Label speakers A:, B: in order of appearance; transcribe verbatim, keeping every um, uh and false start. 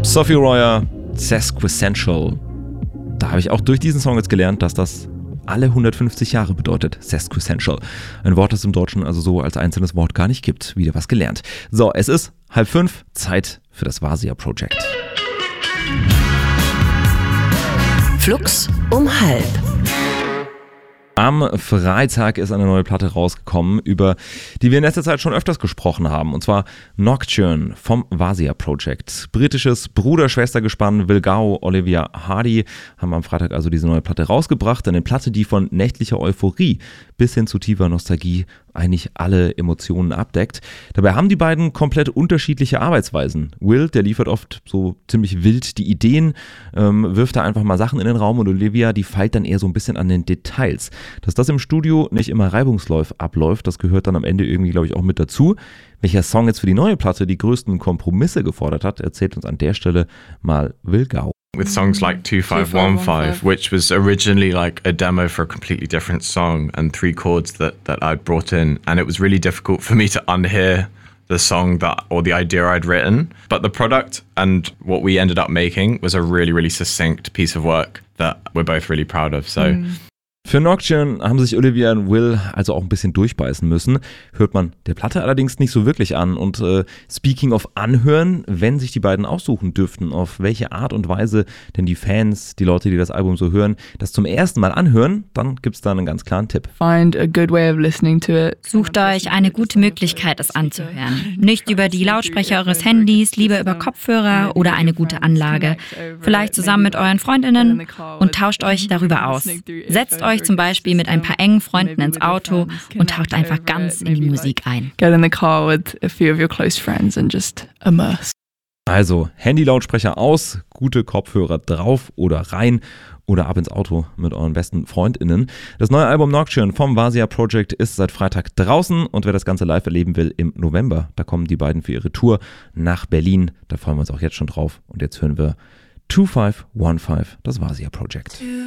A: Sophie Royer, Sesquissential. Da habe ich auch durch diesen Song jetzt gelernt, dass das alle hundertfünfzig Jahre bedeutet, Sesquissential. Ein Wort, das im Deutschen also so als einzelnes Wort gar nicht gibt. Wieder was gelernt. So, es ist halb fünf, Zeit für das Vasia Project.
B: Flux um halb.
A: Am Freitag ist eine neue Platte rausgekommen, über die wir in letzter Zeit schon öfters gesprochen haben, und zwar Nocturne vom Vasia Project. Britisches Bruder-Schwester-Gespann Will Gow, Olivia Hardy haben am Freitag also diese neue Platte rausgebracht. Eine Platte, die von nächtlicher Euphorie bis hin zu tiefer Nostalgie eigentlich alle Emotionen abdeckt. Dabei haben die beiden komplett unterschiedliche Arbeitsweisen. Will, der liefert oft so ziemlich wild die Ideen, ähm, wirft da einfach mal Sachen in den Raum, und Olivia, die feilt dann eher so ein bisschen an den Details. Dass das im Studio nicht immer reibungslos abläuft, das gehört dann am Ende irgendwie, glaube ich, auch mit dazu. Welcher Song jetzt für die neue Platte die größten Kompromisse gefordert hat, erzählt uns an der Stelle mal Will Gow.
C: With songs like two five one five, which was originally like a demo for a completely different song and three chords that, that I'd brought in. And it was really difficult for me to unhear the song that or the idea I'd written. But the product and what we ended up making was a really, really succinct piece of work that we're both really proud of. So. Mm.
A: Für Nocturne haben sich Olivia und Will also auch ein bisschen durchbeißen müssen. Hört man der Platte allerdings nicht so wirklich an. Und äh, speaking of anhören, wenn sich die beiden aussuchen dürften, auf welche Art und Weise denn die Fans, die Leute, die das Album so hören, das zum ersten Mal anhören, dann gibt es da einen ganz klaren Tipp.
D: Find a good way of listening to it.
E: Sucht euch eine gute Möglichkeit, es anzuhören. Nicht über die Lautsprecher eures Handys, lieber über Kopfhörer oder eine gute Anlage. Vielleicht zusammen mit euren Freundinnen und tauscht euch darüber aus. Setzt euch zum Beispiel mit ein paar engen Freunden ins Auto und taucht einfach ganz in die Musik ein.
D: Get in the car with a few of your close friends and just immerse.
A: Also Handy-Lautsprecher aus, gute Kopfhörer drauf oder rein oder ab ins Auto mit euren besten FreundInnen. Das neue Album Nocturne vom Vasia Project ist seit Freitag draußen, und wer das Ganze live erleben will, im November, da kommen die beiden für ihre Tour nach Berlin. Da freuen wir uns auch jetzt schon drauf. Und jetzt hören wir two five one five, das Vasia Project.